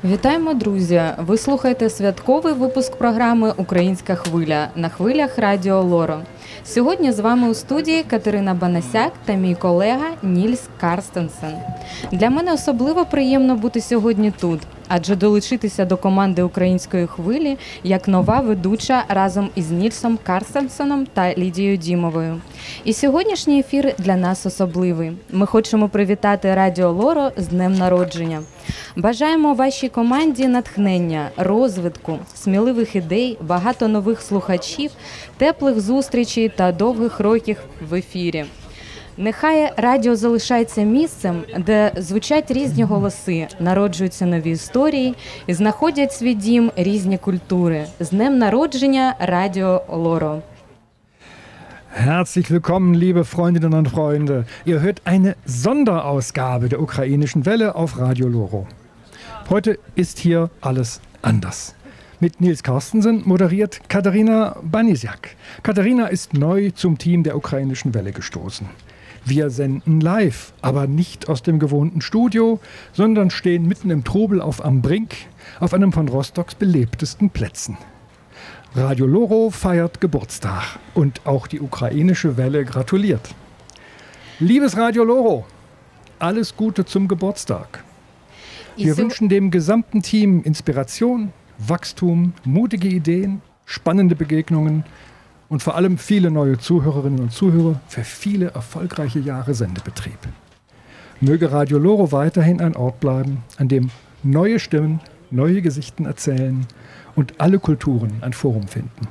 Вітаємо, друзі! Ви слухаєте святковий випуск програми «Українська хвиля» на хвилях Радіо Лоро. Сьогодні з вами у студії Катерина Банасяк та мій колега Нільс Карстенсен. Для мене особливо приємно бути сьогодні тут, адже долучитися до команди «Української хвилі» як нова ведуча разом із Нільсом Карстенсеном та Лідією Дімовою. І сьогоднішній ефір для нас особливий. Ми хочемо привітати Радіо Лоро з днем народження. Бажаємо вашій команді натхнення, розвитку, сміливих ідей, багато нових слухачів, теплих зустрічей та довгих років в ефірі. Нехай радіо залишається місцем, де звучать різні голоси, народжуються нові історії і знаходять свій дім різні культури. З днем народження Радіо Лоро! Herzlich willkommen, liebe Freundinnen und Freunde. Ihr hört eine Sonderausgabe der ukrainischen Welle auf Radio Loro. Heute ist hier alles anders. Mit Nils Carstensen moderiert Katharina Banisiak. Katharina ist neu zum Team der ukrainischen Welle gestoßen. Wir senden live, aber nicht aus dem gewohnten Studio, sondern stehen mitten im Trubel Am Brink, auf einem von Rostocks belebtesten Plätzen. Radio Loro feiert Geburtstag und auch die ukrainische Welle gratuliert. Liebes Radio Loro, alles Gute zum Geburtstag. Wir wünschen dem gesamten Team Inspiration, Wachstum, mutige Ideen, spannende Begegnungen und vor allem viele neue Zuhörerinnen und Zuhörer für viele erfolgreiche Jahre Sendebetrieb. Möge Radio Loro weiterhin ein Ort bleiben, an dem neue Stimmen, neue Gesichten erzählen und alle Kulturen ein Forum finden.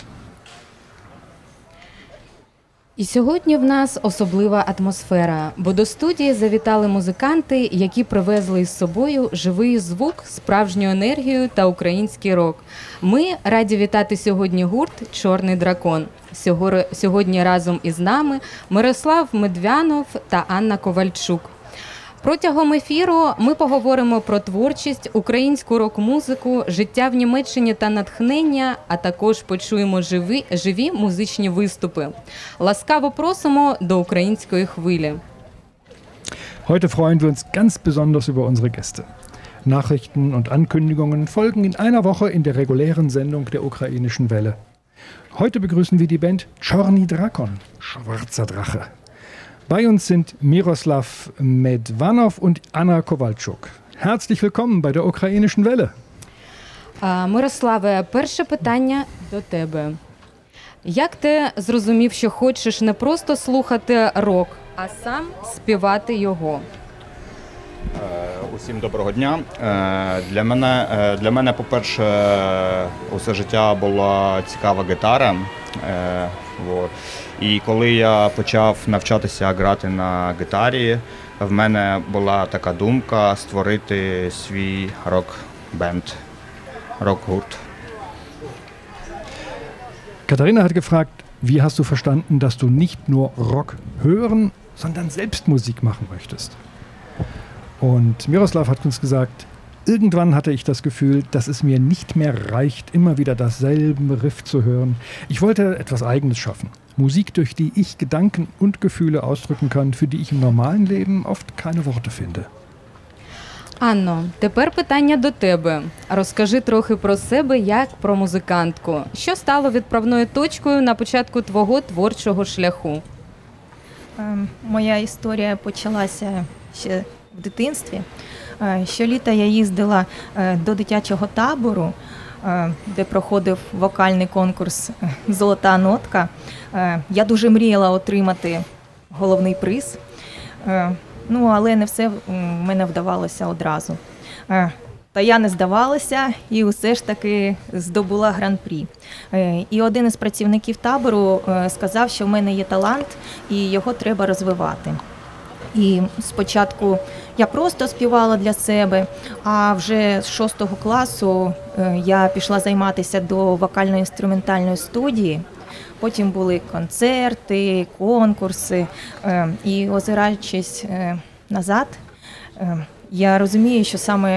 І сьогодні в нас особлива атмосфера, бо до студії завітали музиканти, які привезли із собою живий звук, справжню енергію та український рок. Ми раді вітати сьогодні гурт «Чорний дракон». Сьогодні разом із нами Мирослав Медвянов та Анна Ковальчук. Протягом ефіру ми поговоримо про творчість, українську рок-музику, життя в Німеччині та натхнення, а також почуємо живі музичні виступи. Ласкаво просимо до української хвилі. Heute freuen wir uns ganz besonders über unsere Gäste. Nachrichten und Ankündigungen folgen in einer Woche in der regulären Sendung der ukrainischen Welle. Heute begrüßen wir die Band Czorny Drakon, Schwarzer Drache. Bei uns sind Miroslav Medvanov und Anna Kowalczuk. Herzlich willkommen bei der ukrainischen Welle. Мирославе, перше питання до тебе. Як ти зрозумів, що хочеш не просто слухати рок, а сам співати його? Усім доброго дня. Для мене, по-перше, усе життя була цікава гітара. І коли я почав навчатися грати на гітарі, в мене була така думка створити свій рок-бенд, рок-гурт. Katharina hat gefragt, wie hast du verstanden, dass du nicht nur Rock hören, sondern selbst Musik machen möchtest? Und Miroslav hat uns gesagt, irgendwann hatte ich das Gefühl, dass es mir nicht mehr reicht, immer wieder dasselbe Riff zu hören. Ich wollte etwas Eigenes schaffen. Musik, durch die ich Gedanken und Gefühle ausdrücken kann, für die ich im normalen Leben oft keine Worte finde. Анно, тепер питання до тебе. Розкажи трохи про себе, як про музикантку. Що стало відправною точкою на початку твого творчого шляху? Моя історія почалася ще в дитинстві. Щоліта я їздила до дитячого табору, де проходив вокальний конкурс «Золота нотка». Я дуже мріяла отримати головний приз, але не все в мене вдавалося одразу. Та я не здавалася і усе ж таки здобула гран-прі. І один із працівників табору сказав, що в мене є талант і його треба розвивати. І спочатку я просто співала для себе, а вже з 6 класу я пішла займатися до вокально-інструментальної студії. Потім були концерти, конкурси. І озираючись назад, я розумію, що саме